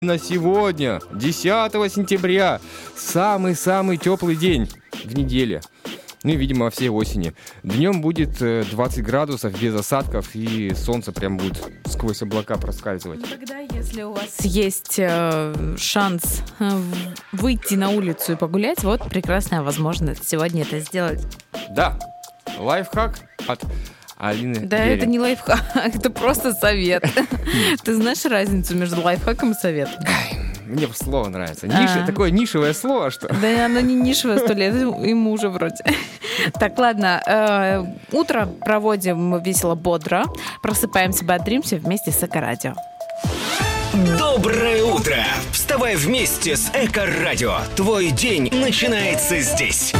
На сегодня, 10 сентября, самый-самый теплый день в неделе. Ну и, видимо, всей осени. Днем будет 20 градусов без осадков, и солнце прям будет сквозь облака проскальзывать. Ну, тогда, если у вас есть шанс выйти на улицу и погулять, вот прекрасная возможность сегодня это сделать. Да, лайфхак от Алины Да, Герин. это не лайфхак, это просто совет. Ты знаешь разницу между лайфхаком и советом? Мне слово нравится. Такое нишевое слово, что... Да, оно не нишевое, 100 лет ему уже вроде. Так, ладно. Утро проводим весело-бодро. Просыпаемся, бодримся вместе с Эко-радио. Доброе утро! Вставай вместе с Эко-радио. Твой день начинается здесь.